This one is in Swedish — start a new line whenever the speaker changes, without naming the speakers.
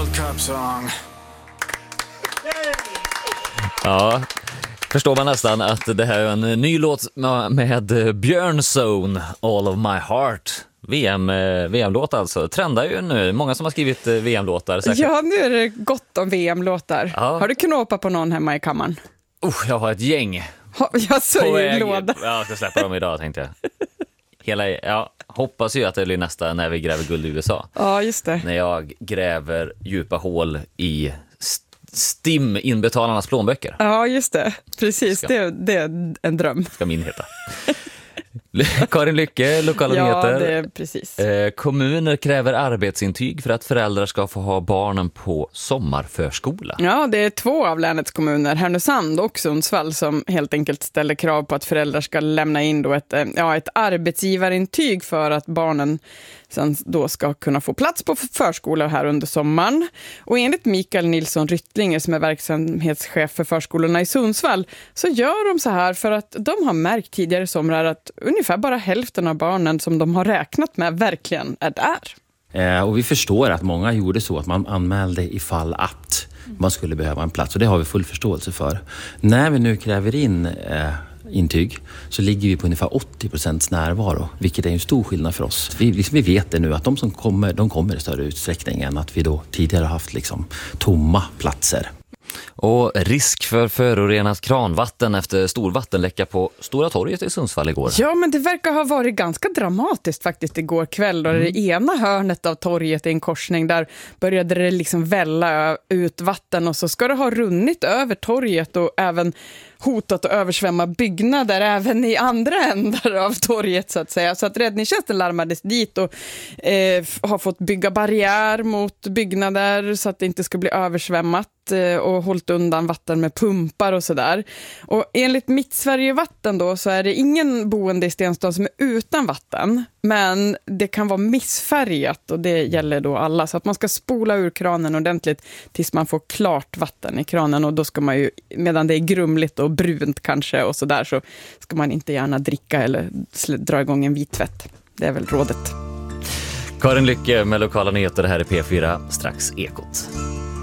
World Cup song.
Ja, förstår man nästan att det här är en ny låt med Björnzone, All of My Heart. VM-låt alltså. Trendar ju nu. Många som har skrivit VM-låtar. Säkert.
Ja, nu är det gott om VM-låtar.
Ja.
Har du knåpat på någon hemma i kammaren?
Jag har ett gäng.
Jag så i låda.
Ja, jag ska släppa dem idag tänkte jag. Hoppas ju att det blir nästa när vi gräver guld i USA.
Ja, just det.
När jag gräver djupa hål i STIM-inbetalarnas plånböcker.
Ja, just det. Precis, det är en dröm.
Ska min heta. Karin Lycke, lokala nyheter.
Ja, det är precis.
Kommuner kräver arbetsintyg för att föräldrar ska få ha barnen på sommarförskola.
Ja, det är 2 av länets kommuner, Härnösand och Sundsvall, som helt enkelt ställer krav på att föräldrar ska lämna in då ett arbetsgivarintyg för att barnen sen då ska kunna få plats på förskola här under sommaren. Och enligt Mikael Nilsson Ryttlinger, som är verksamhetschef för förskolorna i Sundsvall, så gör de så här för att de har märkt tidigare somrar att ungefär bara hälften av barnen som de har räknat med verkligen är där.
Och vi förstår att många gjorde så att man anmälde ifall att man skulle behöva en plats, och det har vi full förståelse för. När vi nu kräver in intyg så ligger vi på ungefär 80% närvaro, vilket är en stor skillnad för oss. Vi vet det nu att de som kommer, de kommer i större utsträckning än att vi då tidigare haft tomma platser.
Och risk för förorenat kranvatten efter stor vattenläcka på Stora torget i Sundsvall igår.
Ja, men det verkar ha varit ganska dramatiskt faktiskt igår kväll. Då det ena hörnet av torget i en korsning, där började det välla ut vatten, och så ska det ha runnit över torget och även hotat att översvämma byggnader även i andra ändar av torget så att säga. Så att räddningstjänsten larmades dit och har fått bygga barriär mot byggnader så att det inte ska bli översvämmat, och hållit undan vatten med pumpar och sådär. Och enligt Mittsverige Vatten då så är det ingen boende i Stenstad som är utan vatten, men det kan vara missfärgat, och det gäller då alla. Så att man ska spola ur kranen ordentligt tills man får klart vatten i kranen, och då ska man ju, medan det är grumligt och brunt kanske och sådär, så ska man inte gärna dricka eller dra igång en vittvätt. Det är väl rådet.
Karin Lycke med lokala nyheter, det här är P4, strax Ekot.